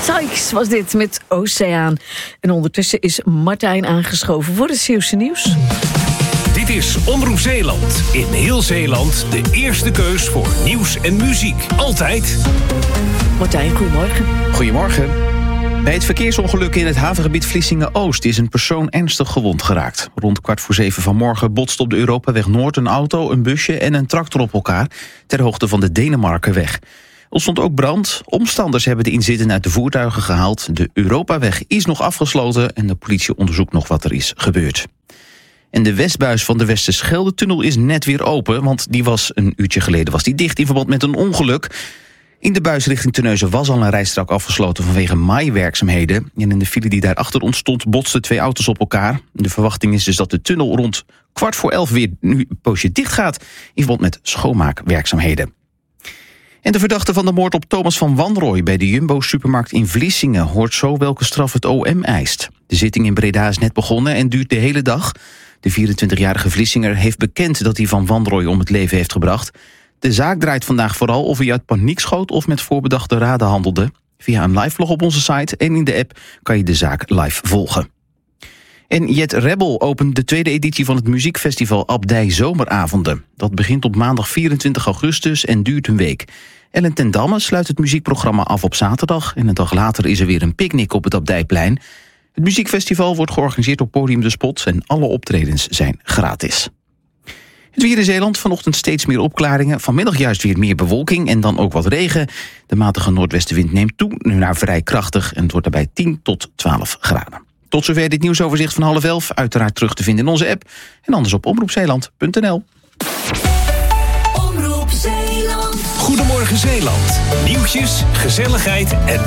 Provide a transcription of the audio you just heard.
Sykes was dit met Oceaan. En ondertussen is Martijn aangeschoven voor het Zeeuwse nieuws. Dit is Omroep Zeeland. In heel Zeeland de eerste keus voor nieuws en muziek. Altijd. Martijn, goedemorgen. Goedemorgen. Bij het verkeersongeluk in het havengebied Vlissingen-Oost is een persoon ernstig gewond geraakt. Rond 6:15 vanmorgen botste op de Europaweg Noord een auto, een busje en een tractor op elkaar ter hoogte van de Denemarkenweg. Er ontstond ook brand. Omstanders hebben de inzittenden uit de voertuigen gehaald. De Europaweg is nog afgesloten en de politie onderzoekt nog wat er is gebeurd. En de westbuis van de Westerschelde-tunnel is net weer open, want die was een uurtje geleden dicht in verband met een ongeluk. In de buis richting Terneuzen was al een rijstrook afgesloten vanwege maaiwerkzaamheden. En in de file die daarachter ontstond botsten 2 auto's op elkaar. De verwachting is dus dat de tunnel rond 11:15 weer nu een poosje dicht gaat in verband met schoonmaakwerkzaamheden. En de verdachte van de moord op Thomas van Wanrooy bij de Jumbo-supermarkt in Vlissingen hoort zo welke straf het OM eist. De zitting in Breda is net begonnen en duurt de hele dag. De 24-jarige Vlissinger heeft bekend dat hij Van Wanrooy om het leven heeft gebracht. De zaak draait vandaag vooral of hij uit paniek schoot of met voorbedachte raden handelde. Via een live vlog op onze site en in de app kan je de zaak live volgen. En Jet Rebel opent de tweede editie van het muziekfestival Abdij Zomeravonden. Dat begint op maandag 24 augustus en duurt een week. Ellen ten Damme sluit het muziekprogramma af op zaterdag en een dag later is er weer een picknick op het Abdijplein. Het muziekfestival wordt georganiseerd op Podium de Spot en alle optredens zijn gratis. Het weer in Zeeland, vanochtend steeds meer opklaringen. Vanmiddag juist weer meer bewolking en dan ook wat regen. De matige noordwestenwind neemt toe, nu naar vrij krachtig en het wordt daarbij 10 tot 12 graden. Tot zover dit nieuwsoverzicht van 10:30. Uiteraard terug te vinden in onze app en anders op omroepzeeland.nl. Omroep Zeeland. Goedemorgen Zeeland. Nieuwtjes, gezelligheid en